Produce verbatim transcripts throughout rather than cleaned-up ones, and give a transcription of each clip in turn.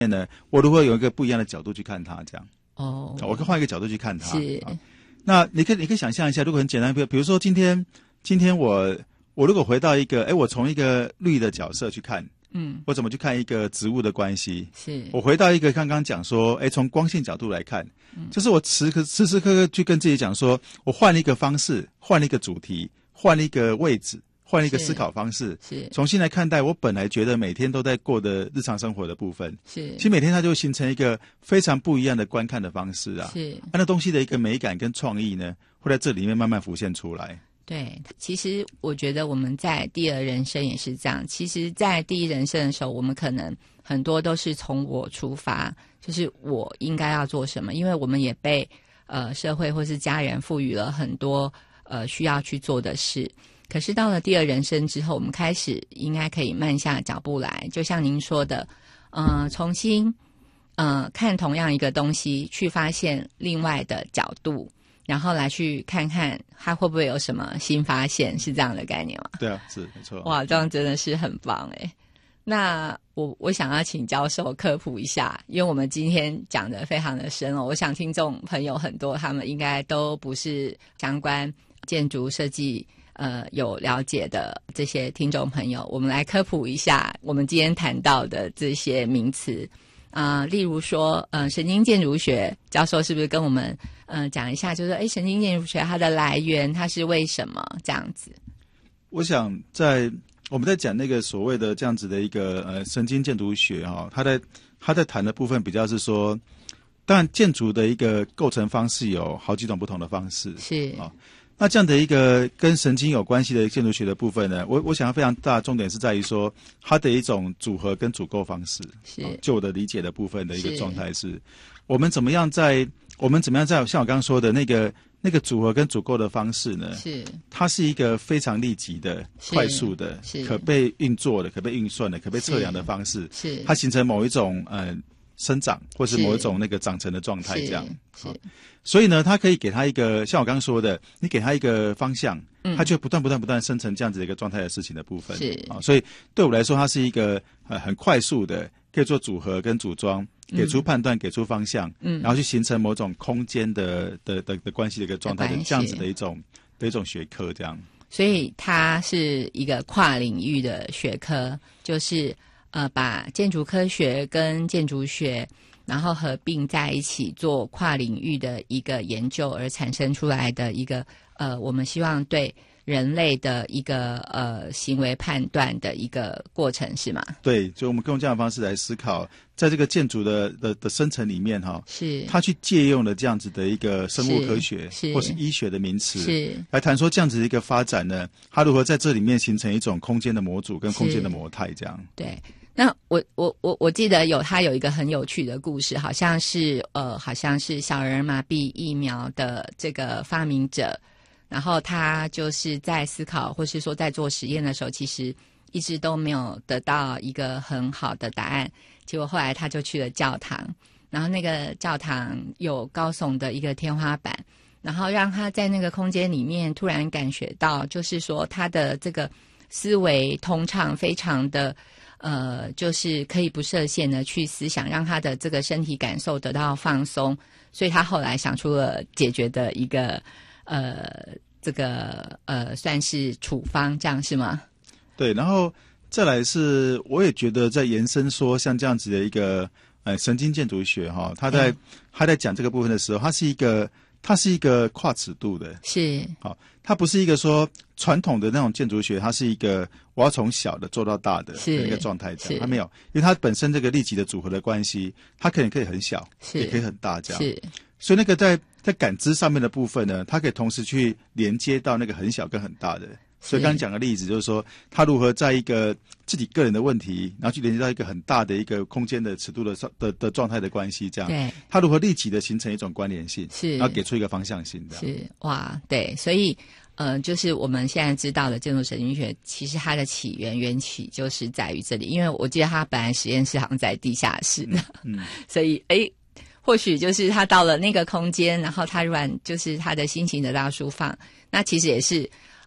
呢，我如何有一个不一样的角度去看它，这样哦， 我可以换一个角度去看它。 是， 那你可以你可以想象一下，如果很简单，比如比如说今天今天我我如果回到一个，哎，我从一个绿的角色去看，嗯，我怎么去看一个植物的关系？是我回到一个刚刚讲说，哎，从光线角度来看，嗯，就是我时刻时时刻刻去跟自己讲说，我换了一个方式，换了一个主题，换了一个位置。换了一个思考方式，是重新来看待我本来觉得每天都在过的日常生活的部分，是其实每天它就会形成一个非常不一样的观看的方式啊，是那东西的一个美感跟创意呢，会在这里面慢慢浮现出来。 对，其实我觉得我们在第二人生也是这样。其实，在第一人生的时候，我们可能很多都是从我出发，就是我应该要做什么，因为我们也被呃社会或是家人赋予了很多呃需要去做的事。可是到了第二人生之后，我们开始应该可以慢下脚步来，就像您说的，呃，重新呃看同样一个东西，去发现另外的角度，然后来去看看它会不会有什么新发现，是这样的概念吗？ 对啊，是没错。 哇，这样真的是很棒诶。那我我想要请教授科普一下，因为我们今天讲的非常的深哦，我想听众朋友很多，他们应该都不是相关建筑设计呃，有了解的这些听众朋友，我们来科普一下我们今天谈到的这些名词啊、呃，例如说，呃，神经建筑学教授是不是跟我们呃讲一下，就是哎，神经建筑学它的来源，它是为什么这样子？ 我想在我们在讲那个所谓的这样子的一个呃神经建筑学哈、哦，它在它在谈的部分比较是说，当然建筑的一个构成方式有好几种不同的方式是啊。哦那这样的一个跟神经有关系的建筑学的部分呢，我我想要非常大的重点是在于说，它的一种组合跟组构方式。是，就我的理解的部分的一个状态是，我们怎么样在我们怎么样在像我刚刚说的那个那个组合跟组构的方式呢？是，它是一个非常立即的、快速的、可被运作的、可被运算的、可被测量的方式。是，它形成某一种呃生长或是某一种那个长成的状态这样。是。是所以呢，它可以给它一个像我刚刚说的，你给它一个方向，嗯，它就不断不断不断生成这样子的一个状态的事情的部分。是啊，所以对我来说，它是一个呃很快速的，可以做组合跟组装，给出判断，嗯、给出方向，嗯，然后去形成某种空间的的的的关系的一个状态的这样子的一种的一种学科，这样。 所以它是一个跨领域的学科，就是呃把建筑科学跟建筑学。然后合并在一起做跨领域的一个研究而产生出来的一个呃，我们希望对人类的一个呃行为判断的一个过程是吗？ 对，就我们用这样的方式来思考，在这个建筑的的的生成里面哈，是它去借用了这样子的一个生物科学是或是医学的名词，是来谈说这样子的一个发展呢，它如何在这里面形成一种空间的模组跟空间的模态这样。 对。那我我我我记得有他有一个很有趣的故事，好像是呃好像是小儿麻痹疫苗的这个发明者，然后他就是在思考或是说在做实验的时候，其实一直都没有得到一个很好的答案，结果后来他就去了教堂，然后那个教堂有高耸的一个天花板，然后让他在那个空间里面突然感觉到，就是说他的这个思维通畅，非常的呃，就是可以不设限的去思想，让他的这个身体感受得到放松，所以他后来想出了解决的一个呃，这个呃，算是处方，这样是吗？ 对，然后再来是，我也觉得在延伸说，像这样子的一个呃神经建筑学哈，他在、嗯、他在讲这个部分的时候，它是一个它是一个跨尺度的，是好，它不是一个说传统的那种建筑学，它是一个我要从小的做到大的一个状态，这样它没有，因为它本身这个立即的组合的关系，它可能可以很小，也可以很大，这样是，所以那个在在感知上面的部分呢，它可以同时去连接到那个很小跟很大的。所以刚刚讲的例子就是说，他如何在一个自己个人的问题，然后去连接到一个很大的一个空间的尺度的的的状态的关系，这样，对，他如何立即的形成一种关联性，是，然后给出一个方向性，这样是哇，对，所以呃，就是我们现在知道的建筑神经学，其实它的起源缘起就是在于这里，因为我记得他本来实验室好像在地下室的，嗯，嗯所以诶。或许就是他到了那个空间，然后他突然就是他的心情得到抒放，那其实也是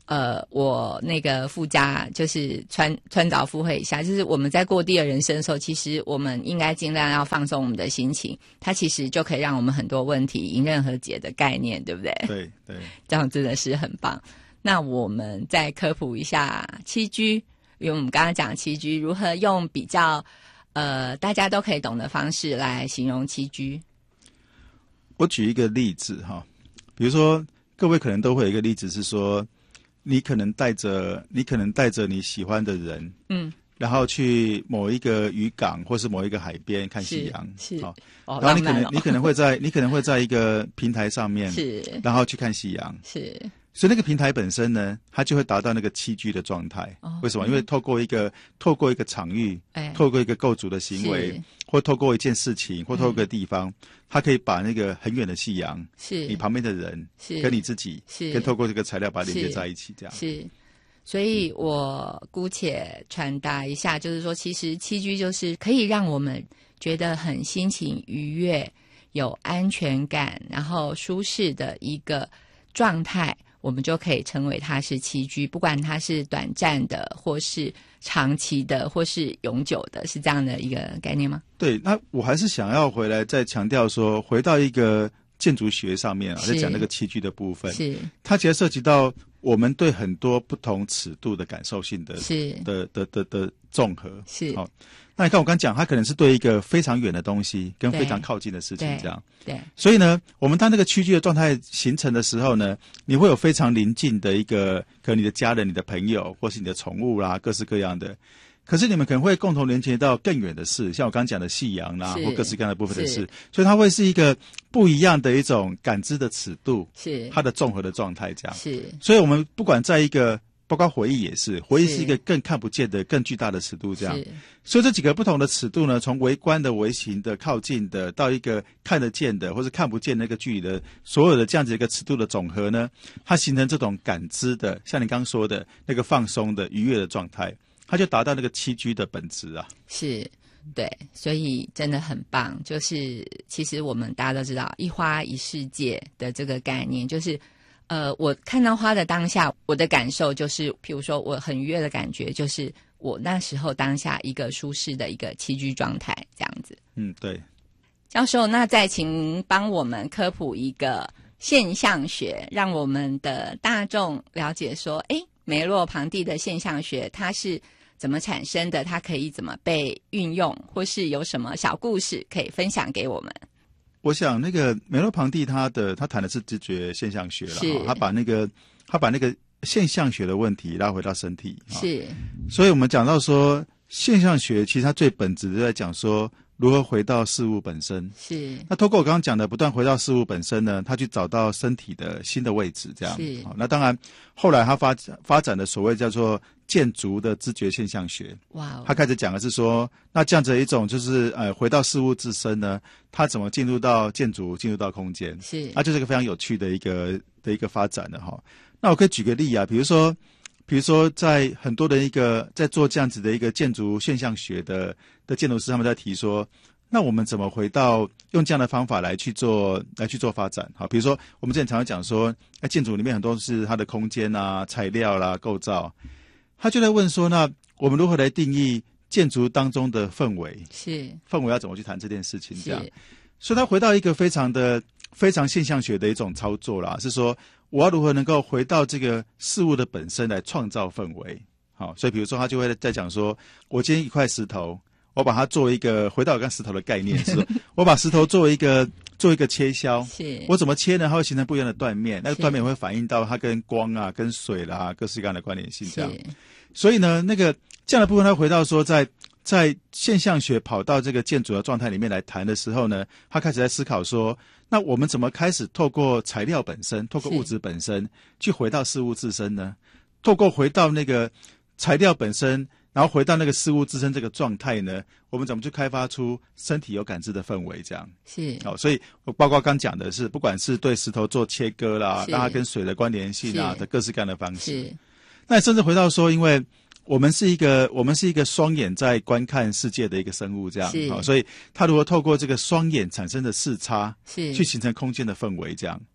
呃，我那个附加就是川川岛附会一下，就是我们在过第二人生的时候，其实我们应该尽量要放松我们的心情，它其实就可以让我们很多问题迎刃而解的概念，对不对？ 对对， 这样真的是很棒。那我们再科普一下七居，因为我们刚刚讲七居如何用比较呃大家都可以懂的方式来形容七居。 我举一个例子哈，比如说各位可能都会有一个例子是说，你可能带着你可能带着你喜欢的人，嗯，然后去某一个渔港或是某一个海边看夕阳， 是，是哦，然后你可能、哦、你可能会在你可能会在一个平台上面， 是， 然后去看夕阳， 是。 所以那个平台本身呢，它就会达到那个七居的状态。哦、为什么？因为透过一个透过一个场域，哎、透过一个构筑的行为，或透过一件事情，或透过一个地方，嗯、它可以把那个很远的夕阳，是你旁边的人，是跟你自己，是跟透过这个材料把它连接在一起，这样是。所以我姑且传达一下，就是说，其实七居就是可以让我们觉得很心情愉悦、有安全感，然后舒适的一个状态。我们就可以称为它是七居，不管它是短暂的或是长期的或是永久的，是这样的一个概念吗？ 对，那我还是想要回来再强调说，回到一个建筑学上面啊，在讲那个七居的部分，是它其实涉及到我们对很多不同尺度的感受性的是的的的的综合，是好。那你看我刚讲，它可能是对一个非常远的东西跟非常靠近的事情这样。对。对所以呢，我们当那个七居的状态形成的时候呢，你会有非常临近的一个，可能你的家人、你的朋友，或是你的宠物啦，各式各样的。可是你们可能会共同连接到更远的事，像我刚刚讲的夕阳啦，或各式各样的部分的事。所以它会是一个不一样的一种感知的尺度，是它的综合的状态这样。是。所以我们不管在一个。包括回忆也是，回忆是一个更看不见的、更巨大的尺度，这样。所以这几个不同的尺度呢，从微观的、微型的、靠近的，到一个看得见的或是看不见那个距离的，所有的这样子一个尺度的总和呢，它形成这种感知的，像你刚刚说的那个放松的、愉悦的状态，它就达到那个七居的本质啊。 是，对，所以真的很棒。就是其实我们大家都知道，一花一世界的这个概念，就是。呃，我看到花的当下，我的感受就是，譬如说我很愉悦的感觉，就是我那时候当下一个舒适的一个栖居状态，这样子。 嗯，对。 教授，那再请帮我们科普一个现象学，让我们的大众了解说，哎，梅洛庞蒂的现象学它是怎么产生的？它可以怎么被运用，或是有什么小故事可以分享给我们？ 我想那个梅洛庞蒂他的他谈的是知觉现象学了，他把那个他把那个现象学的问题拉回到身体，是，所以我们讲到说现象学其实它最本质的在讲说如何回到事物本身，是。那透过我刚刚讲的不断回到事物本身呢，他去找到身体的新的位置，这样。是。那当然后来他发发展的所谓叫做建筑的知觉现象学，哇、哦，他开始讲的是说，那这样子一种就是呃回到事物自身呢，它怎么进入到建筑，进入到空间，是，那就是一个非常有趣的一个的一个发展的哈。那我可以举个例啊，比如说，比如说在很多的一个在做这样子的一个建筑现象学的的建筑师，他们在提说，那我们怎么回到用这样的方法来去做来去做发展？好，比如说我们之前常常讲说，在建筑里面很多是它的空间啊、材料啦、构造。他就在问说，那我们如何来定义建筑当中的氛围？是氛围要怎么去谈这件事情？这样，所以他回到一个非常的非常现象学的一种操作啦，是说我要如何能够回到这个事物的本身来创造氛围。好，所以比如说他就会在讲说，我今天一块石头，我把它做一个回到我刚石头的概念，是我把石头作为一个做一个切削，是我怎么切呢？它会形成不一样的断面，那个断面会反映到它跟光啊、跟水啦、各式各样的关联性这样。所以呢，那个这样的部分，他回到说在，在在现象学跑到这个建筑的状态里面来谈的时候呢，他开始在思考说，那我们怎么开始透过材料本身，透过物质本身，去回到事物自身呢？透过回到那个材料本身，然后回到那个事物自身这个状态呢，我们怎么去开发出身体有感知的氛围？这样是好，所以我包括刚讲的是，不管是对石头做切割啦，让它跟水的关联性啊的各式各样的方式。那甚至回到说，因为我们是一个我们是一个双眼在观看世界的一个生物，这样好，所以它如何透过这个双眼产生的视差，是去形成空间的氛围，这样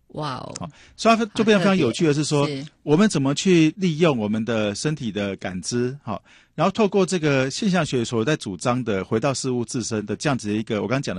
哇哦， 好，所以它就变得非常有趣的是说， 是我们怎么去利用我们的身体的感知，好，然后透过这个现象学所在主张的回到事物自身的这样子的一个，我刚刚讲的。